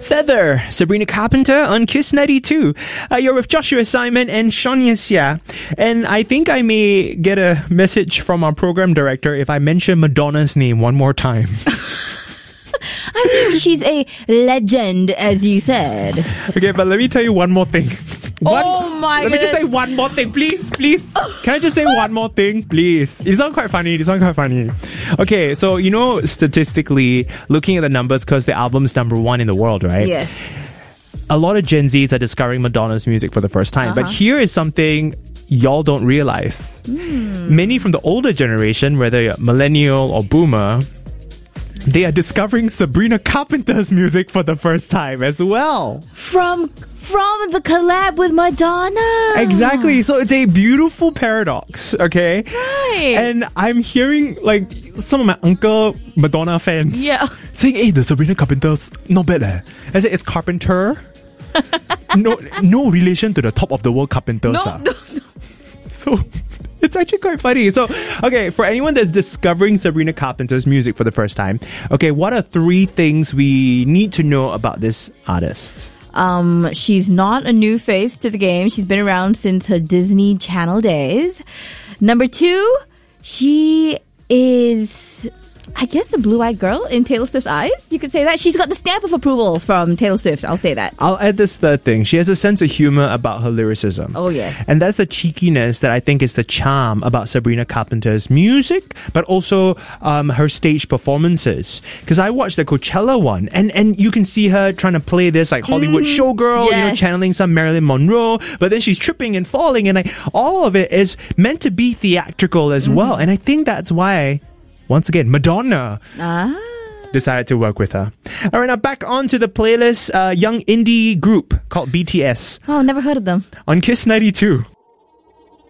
Feather, Sabrina Carpenter on Kiss 92. You're with Joshua Simon and Sonia Xia. And I think I may get a message from our program director if I mention Madonna's name one more time. I mean, she's a legend, as you said. Okay, but let me tell you one more thing. Let me just say one more thing, please. Can I just say one more thing, please? It's not quite funny. Okay, so statistically, looking at the numbers, because the album's number one in the world, right? Yes. A lot of Gen Zs are discovering Madonna's music for the first time. But here is something y'all don't realize. Many from the older generation, whether you're millennial or boomer, they are discovering Sabrina Carpenter's music for the first time as well. From the collab with Madonna. Exactly. So it's a beautiful paradox, okay? Right. And I'm hearing some of my uncle Madonna fans saying, hey, the Sabrina Carpenter's not bad eh. I said, it's Carpenter. no relation to the top of the world Carpenters. No. So it's actually quite funny. So, okay, for anyone that's discovering Sabrina Carpenter's music for the first time, okay, what are 3 things we need to know about this artist? She's not a new face to the game. She's been around since her Disney Channel days. Number 2, she is, I guess, a blue-eyed girl in Taylor Swift's eyes. You could say that. She's got the stamp of approval from Taylor Swift. I'll say that. I'll add this third thing. She has a sense of humor about her lyricism. Oh, yes. And that's the cheekiness that I think is the charm about Sabrina Carpenter's music, but also her stage performances. Because I watched the Coachella one, and you can see her trying to play this Hollywood showgirl, yes. channeling some Marilyn Monroe, but then she's tripping and falling, and all of it is meant to be theatrical as well. And I think that's why, once again, Madonna decided to work with her. All right, now back onto the playlist. Young indie group called BTS. Oh, never heard of them. On Kiss 92.